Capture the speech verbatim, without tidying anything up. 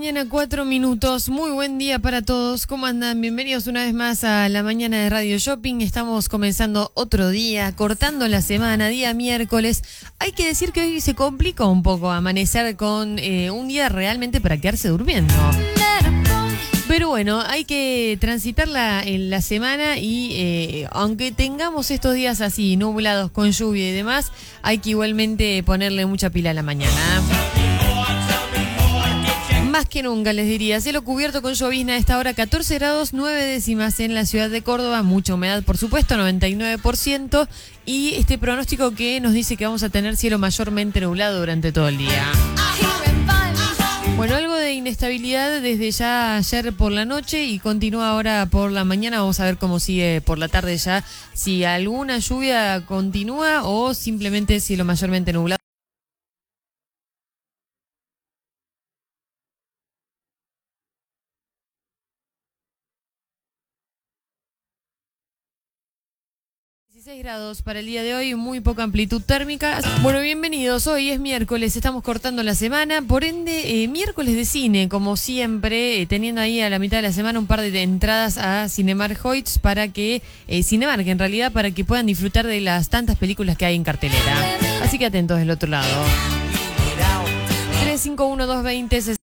mañana, cuatro minutos. Muy buen día para todos. ¿Cómo andan? Bienvenidos una vez más a la mañana de Radio Shopping. Estamos comenzando otro día, cortando la semana, día miércoles. Hay que decir que hoy se complica un poco amanecer con eh, un día realmente para quedarse durmiendo. Pero bueno, hay que transitar la, en la semana y eh, aunque tengamos estos días así, nublados, con lluvia y demás, hay que igualmente ponerle mucha pila a la mañana. Más que nunca les diría, cielo cubierto con llovizna a esta hora, catorce grados, nueve décimas en la ciudad de Córdoba, mucha humedad por supuesto, noventa y nueve por ciento, y este pronóstico que nos dice que vamos a tener cielo mayormente nublado durante todo el día. Bueno, algo de inestabilidad desde ya ayer por la noche y continúa ahora por la mañana. Vamos a ver cómo sigue por la tarde ya, si alguna lluvia continúa o simplemente cielo mayormente nublado. dieciséis grados para el día de hoy, muy poca amplitud térmica. Bueno, bienvenidos, hoy es miércoles, estamos cortando la semana, por ende, eh, miércoles de cine, como siempre, eh, teniendo ahí a la mitad de la semana un par de entradas a Cinemark Hoyts para que, eh, Cinemark en realidad, para que puedan disfrutar de las tantas películas que hay en cartelera. Así que atentos del otro lado. tres cinco uno dos veinte